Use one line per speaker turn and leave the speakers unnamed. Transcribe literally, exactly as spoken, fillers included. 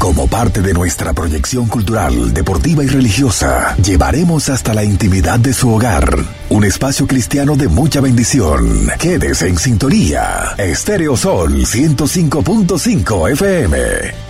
Como parte de nuestra proyección cultural, deportiva y religiosa, llevaremos hasta la intimidad de su hogar un espacio cristiano de mucha bendición. Quédese en sintonía. Estéreo Sol ciento cinco punto cinco F M.